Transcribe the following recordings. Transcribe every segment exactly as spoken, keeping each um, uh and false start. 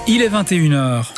Il est vingt et une heures.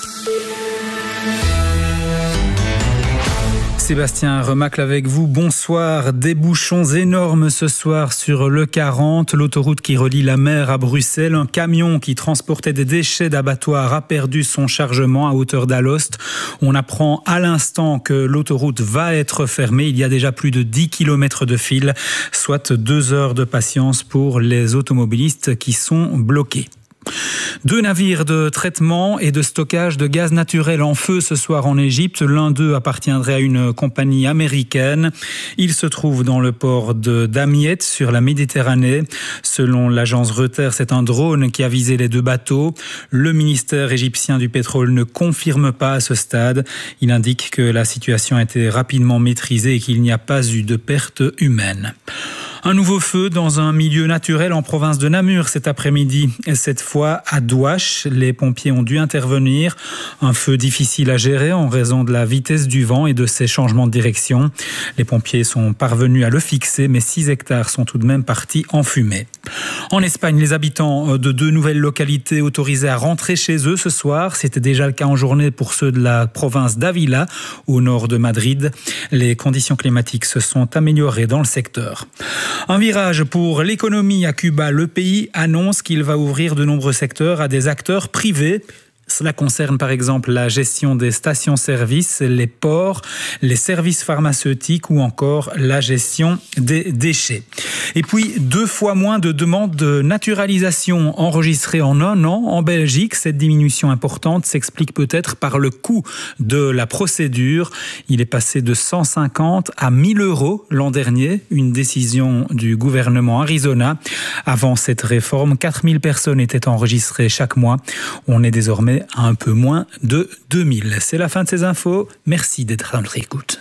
Sébastien Remacle avec vous, bonsoir. Des bouchons énormes ce soir sur l'E quarante, l'autoroute qui relie la mer à Bruxelles. Un camion qui transportait des déchets d'abattoirs a perdu son chargement à hauteur d'Alost. On apprend à l'instant que l'autoroute va être fermée. Il y a déjà plus de dix kilomètres de fil, soit deux heures de patience pour les automobilistes qui sont bloqués. Deux navires de traitement et de stockage de gaz naturel en feu ce soir en Égypte. L'un d'eux appartiendrait à une compagnie américaine. Il se trouve dans le port de Damiette sur la Méditerranée. Selon l'agence Reuters, c'est un drone qui a visé les deux bateaux. Le ministère égyptien du pétrole ne confirme pas à ce stade. Il indique que la situation a été rapidement maîtrisée et qu'il n'y a pas eu de pertes humaines. Un nouveau feu dans un milieu naturel en province de Namur cet après-midi. Cette fois à Douache, les pompiers ont dû intervenir. Un feu difficile à gérer en raison de la vitesse du vent et de ses changements de direction. Les pompiers sont parvenus à le fixer, mais six hectares sont tout de même partis en fumée. En Espagne, les habitants de deux nouvelles localités autorisés à rentrer chez eux ce soir. C'était déjà le cas en journée pour ceux de la province d'Ávila, au nord de Madrid. Les conditions climatiques se sont améliorées dans le secteur. Un virage pour l'économie à Cuba. Le pays annonce qu'il va ouvrir de nombreux secteurs à des acteurs privés. Cela concerne par exemple la gestion des stations-service, les ports, les services pharmaceutiques ou encore la gestion des déchets. Et puis, deux fois moins de demandes de naturalisation enregistrées en un an en Belgique. Cette diminution importante s'explique peut-être par le coût de la procédure. Il est passé de cent cinquante à mille euros l'an dernier, une décision du gouvernement Arizona. Avant cette réforme, quatre mille personnes étaient enregistrées chaque mois. On est désormais à un peu moins de deux mille. C'est la fin de ces infos. Merci d'être à notre écoute.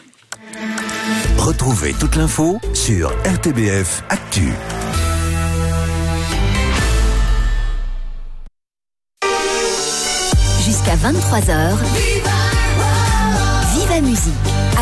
Retrouvez toute l'info sur R T B F Actu. Jusqu'à vingt-trois heures, Viva Musique.